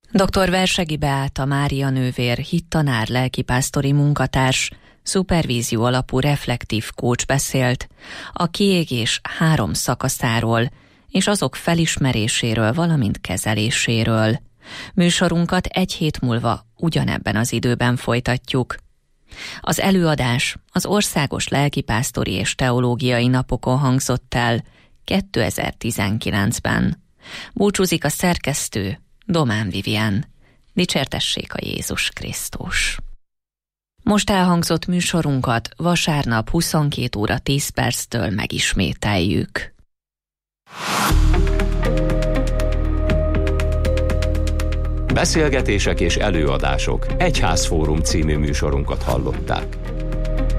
Dr. Versegi Beáta Mária nővér, hittanár, lelkipásztori munkatárs, szupervízió alapú reflektív coach beszélt a kiégés 3 szakaszáról és azok felismeréséről, valamint kezeléséről. Műsorunkat 1 hét múlva ugyanebben az időben folytatjuk. Az előadás az Országos Lelkipásztori és Teológiai Napokon hangzott el 2019-ben. Búcsúzik a szerkesztő, Domán Vivien. Dicsértessék a Jézus Krisztus! Most elhangzott műsorunkat vasárnap 22 óra 10 perctől megismételjük. Beszélgetések és előadások. Egyházfórum című műsorunkat hallották.